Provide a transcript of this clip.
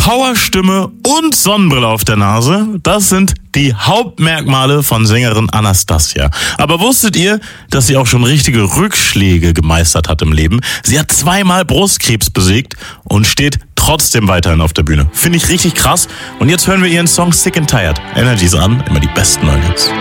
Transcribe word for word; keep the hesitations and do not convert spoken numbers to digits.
Powerstimme und Sonnenbrille auf der Nase, das sind die Hauptmerkmale von Sängerin Anastacia. Aber wusstet ihr, dass sie auch schon richtige Rückschläge gemeistert hat im Leben? Sie hat zweimal Brustkrebs besiegt und steht trotzdem weiterhin auf der Bühne. Finde ich richtig krass. Und jetzt hören wir ihren Song Sick and Tired. Energies an, immer die besten neuen Hits.